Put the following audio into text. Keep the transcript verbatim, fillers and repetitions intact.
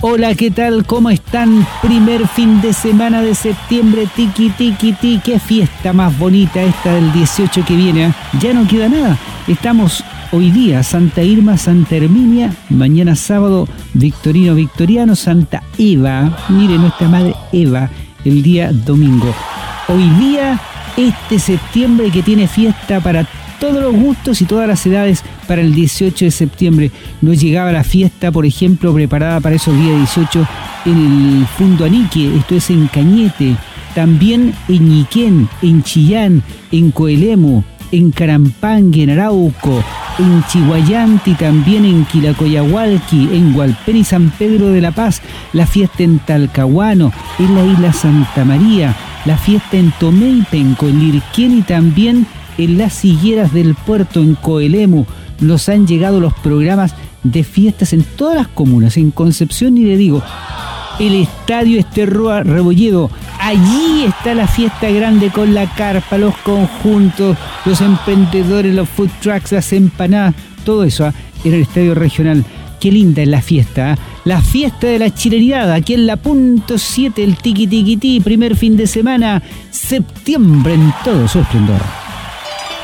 Hola, ¿qué tal? ¿Cómo están? Primer fin de semana de septiembre, tiki, tiki, tiki. Qué fiesta más bonita esta del dieciocho que viene, ¿eh? Ya no queda nada. Estamos hoy día Santa Irma, Santa Herminia, mañana sábado Victorino Victoriano, Santa Eva, mire nuestra madre Eva, el día domingo. Hoy día, este septiembre que tiene fiesta para todos los gustos y todas las edades para el dieciocho de septiembre. Nos llegaba la fiesta, por ejemplo, preparada para esos días dieciocho en el Fundo Anique, esto es en Cañete, también en Ñiquén, en Chillán, en Coelemu, en Carampangue, en Arauco, en Chihuayanti, también en Quilacoyahualqui, en Hualpén y San Pedro de la Paz, la fiesta en Talcahuano, en la isla Santa María, la fiesta en Tomeipenco, en Lirquén y también en las Higueras del Puerto, en Coelemu. Nos han llegado los programas de fiestas en todas las comunas. En Concepción ni le digo, el Estadio Esterroa Rebolledo, allí está la fiesta grande con la carpa, los conjuntos, los emprendedores, los food trucks, las empanadas, todo eso, ¿eh? En el Estadio Regional. Qué linda es la fiesta, ¿eh? La fiesta de la chilenidad, aquí en la punto siete, el tiki tiki ti, primer fin de semana, septiembre en todo su esplendor.